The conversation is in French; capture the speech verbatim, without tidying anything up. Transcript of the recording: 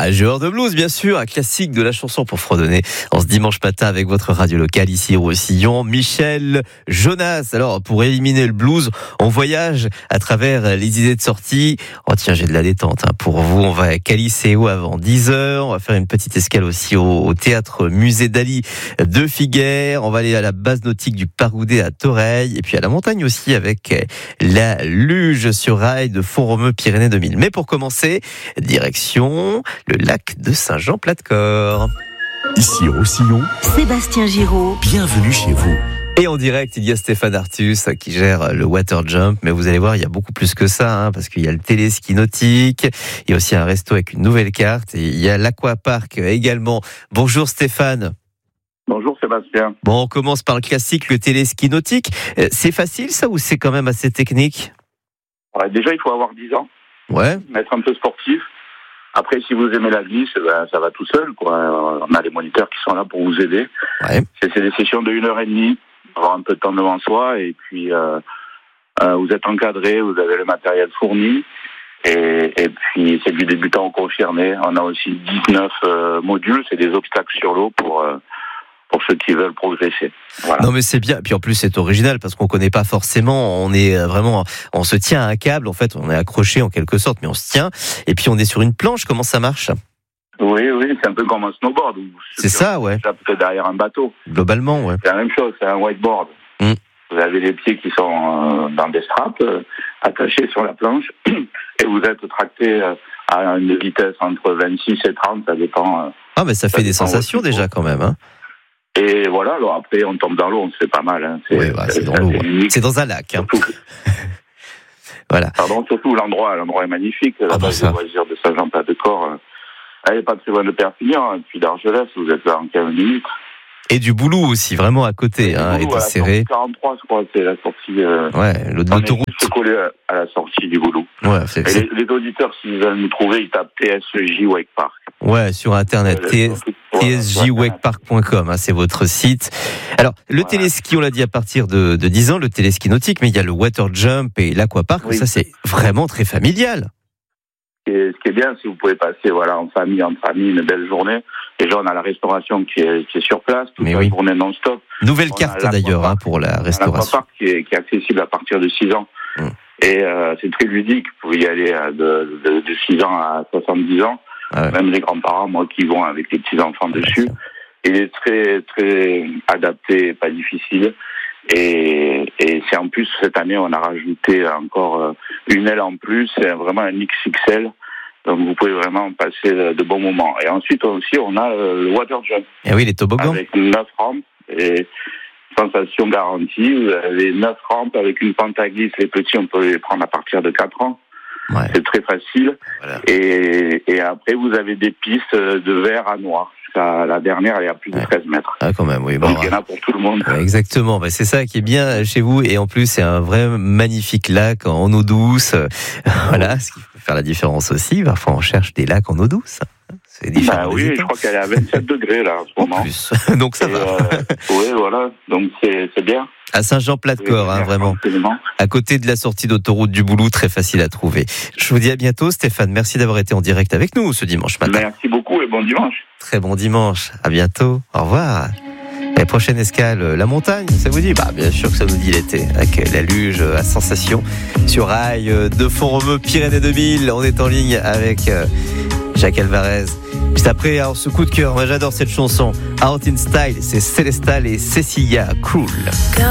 Un joueur de blues, bien sûr, un classique de la chanson pour fredonner en ce dimanche matin avec votre radio locale ici au Roussillon. Michel Jonas. Alors, pour éliminer le blues, on voyage à travers les idées de sortie. Oh tiens, j'ai de la détente hein. Pour vous, on va à Caliceo avant dix heures. On va faire une petite escale aussi au, au théâtre Musée d'Ali de Figueres. On va aller à la base nautique du Pagoudé à Toreil. Et puis à la montagne aussi avec la luge sur rail de Font-Romeu-Pyrénées deux mille. Mais pour commencer, direction le lac de Saint-Jean-Plat-de-Corps. Ici Roussillon, Sébastien Giraud. Bienvenue chez vous. Et en direct, il y a Stéphane Artus qui gère le water jump. Mais vous allez voir, il y a beaucoup plus que ça, hein, parce qu'il y a le téléski nautique, il y a aussi un resto avec une nouvelle carte, et il y a l'aquapark également. Bonjour Stéphane. Bonjour Sébastien. Bon, on commence par le classique, le téléski nautique. C'est facile ça ou c'est quand même assez technique ? Ouais, déjà, il faut avoir dix ans. Ouais. Être un peu sportif. Après, si vous aimez la glisse, ben, ça va tout seul, quoi. On a des moniteurs qui sont là pour vous aider. Ouais. C'est, c'est des sessions de une heure et demie, avoir un peu de temps devant soi, et puis euh, euh, vous êtes encadré, vous avez le matériel fourni, et, et puis c'est du débutant au confirmé. On a aussi dix-neuf euh, modules, c'est des obstacles sur l'eau pour euh, pour ceux qui veulent progresser. Voilà. Non mais c'est bien, puis en plus c'est original parce qu'on connaît pas forcément, on est vraiment, on se tient à un câble, en fait on est accroché en quelque sorte, mais on se tient, et puis on est sur une planche, comment ça marche ? Oui, oui, c'est un peu comme un snowboard. C'est ça, ouais. Ça peut être derrière un bateau. Globalement, ouais. C'est la même chose, c'est un wakeboard. Mm. Vous avez les pieds qui sont euh, dans des straps, euh, attachés sur la planche, et vous êtes tracté euh, à une vitesse entre vingt-six et trente, ça dépend. Euh, ah mais ça, ça fait des sensations déjà quand même, hein. Et voilà, alors après on tombe dans l'eau, on se fait pas mal. Hein. C'est, oui, bah, c'est, c'est dans l'eau. C'est, c'est dans un lac. Hein. Voilà. Pardon, surtout l'endroit, l'endroit est magnifique. La ah, base bah, de loisirs de Saint-Jean-Plat-de-Corps, euh, elle n'est pas très loin de Perpignan, et puis d'Argelès, vous êtes là en quinze minutes. Et du Boulou aussi, vraiment à côté, et hein, Boulou, et serré. quarante-trois, je crois, c'est la sortie. Euh, ouais, l'autoroute. On est collé à, à la sortie du Boulou. Ouais, c'est, et c'est... Les, les auditeurs, s'ils veulent nous trouver, ils tapent T S J Wake Park. Ouais, sur internet, euh, T S J wake park point com, hein, c'est votre site. Alors, le voilà. Téléski, on l'a dit à partir de, de dix ans, le téléski nautique, mais il y a le water jump et l'aquapark, oui. Ça c'est vraiment très familial. Et ce qui est bien, si vous pouvez passer voilà, en famille, entre amis, une belle journée. Déjà, on a la restauration qui est, qui est sur place, toute mais la oui. journée non-stop. Nouvelle on carte d'ailleurs hein, pour la restauration. L'aquapark qui est, qui est accessible à partir de six ans. Hum. Et euh, c'est très ludique. Vous pouvez y aller de, de, de six ans à soixante-dix ans. Ah ouais. Même les grands-parents, moi, qui vont avec les petits-enfants ah dessus. Il est très, très adapté, pas difficile. Et, et c'est en plus, cette année, on a rajouté encore une aile en plus. C'est vraiment un X X L. Donc, vous pouvez vraiment passer de bons moments. Et ensuite, aussi, on a le water jump. Et oui, les toboggans. Avec neuf rampes et sensation garantie. Vous avez neuf rampes avec une pente à glisse. Les petits, on peut les prendre à partir de quatre ans. Ouais. C'est très facile. Voilà. Et, et après, vous avez des pistes de vert à noir. Jusqu'à la dernière, elle est à plus de ouais. treize mètres. Ah, quand même, oui. Donc, bon, il y en a pour tout le monde. Ouais, exactement. Bah, c'est ça qui est bien chez vous. Et en plus, c'est un vrai magnifique lac en eau douce. Voilà, ce qui peut faire la différence aussi. Parfois, on cherche des lacs en eau douce. C'est différent. Bah, oui, je crois qu'elle est à vingt-sept degrés, là, en ce moment. En plus. Donc, ça et va. Euh, oui, voilà. Donc, c'est, c'est bien. À Saint-Jean-Plat-de-Corps, hein, vraiment. Absolument. À côté de la sortie d'autoroute du Boulou, très facile à trouver. Je vous dis à bientôt, Stéphane. Merci d'avoir été en direct avec nous ce dimanche matin. Merci beaucoup et bon dimanche. Très bon dimanche. À bientôt. Au revoir. La prochaine escale, la montagne, ça vous dit ? Bah, bien sûr que ça nous dit l'été. Avec la luge à sensation sur rail de Font-Romeu-Pyrénées deux mille. On est en ligne avec Jacques Alvarez. Juste après, alors, ce coup de cœur, moi j'adore cette chanson. Out in Style, c'est Célestal et Cecilia Cool.